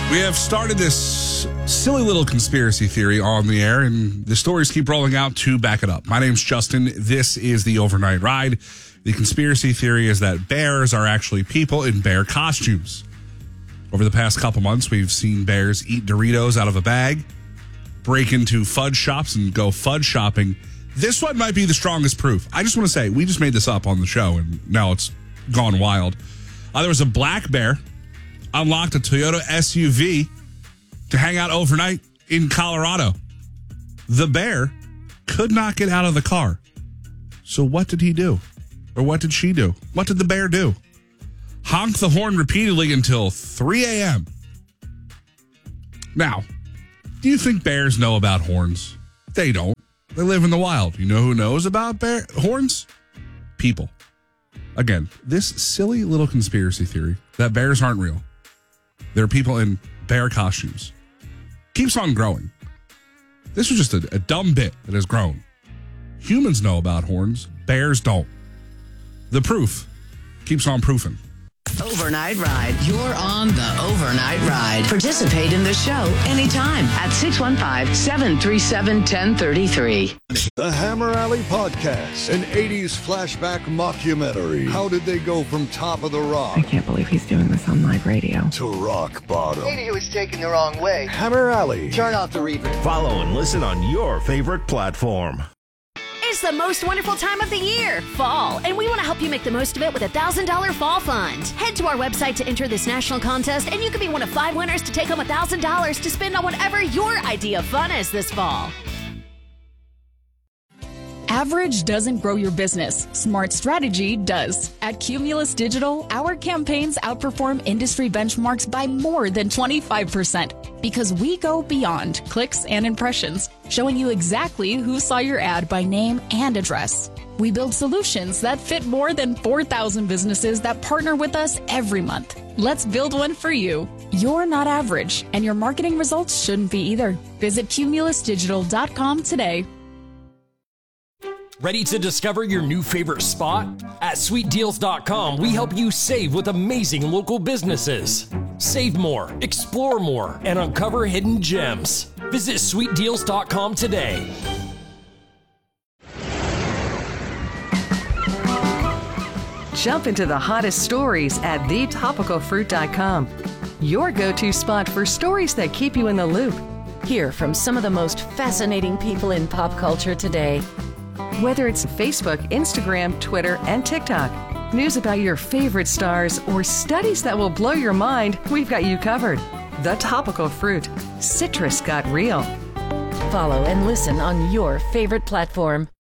We have started this silly little conspiracy theory on the air, and the stories keep rolling out to back it up. My name's Justin. This is the Overnight Ride. The conspiracy theory is that bears are actually people in bear costumes. Over the past couple months, we've seen bears eat Doritos out of a bag, break into fudge shops, and go fudge shopping. This one might be the strongest proof. I just want to say, we just made this up on the show, and now it's gone wild. There was a black bear unlocked a Toyota SUV to hang out overnight in Colorado. The bear could not get out of the car. So what did he do? Or what did she do? What did the bear do? Honk the horn repeatedly until 3 a.m. Now, do you think bears know about horns? They don't. They live in the wild. You know who knows about bear horns? People. Again, this silly little conspiracy theory that bears aren't real. There are people in bear costumes. Keeps on growing. This was just a dumb bit that has grown. Humans know about horns. Bears don't. The proof keeps on proofing. Overnight Ride. You're on the Overnight Ride. Participate in the show anytime at 615-737-1033. The Hammer Alley Podcast, an 80s flashback mockumentary. How did they go from top of the rock? I can't believe he's doing this on live radio. To rock bottom. Maybe he was taken the wrong way. Hammer Alley. Turn off the reverb. Follow and listen on your favorite platform. It's the most wonderful time of the year, fall, and we want to help you make the most of it with a $1,000 fall fund. Head to our website to enter this national contest, and you could be one of 5 winners to take home $1,000 to spend on whatever your idea of fun is this fall. Average doesn't grow your business. Smart strategy does. At Cumulus Digital, our campaigns outperform industry benchmarks by more than 25% because we go beyond clicks and impressions, showing you exactly who saw your ad by name and address. We build solutions that fit more than 4,000 businesses that partner with us every month. Let's build one for you. You're not average, and your marketing results shouldn't be either. Visit cumulusdigital.com today. Ready to discover your new favorite spot? At sweetdeals.com, we help you save with amazing local businesses. Save more, explore more, and uncover hidden gems. Visit sweetdeals.com today. Jump into the hottest stories at thetopicalfruit.com. Your go-to spot for stories that keep you in the loop. Hear from some of the most fascinating people in pop culture today. Whether it's Facebook, Instagram, Twitter, and TikTok, news about your favorite stars, or studies that will blow your mind, we've got you covered. The Topical Fruit. Citrus got real. Follow and listen on your favorite platform.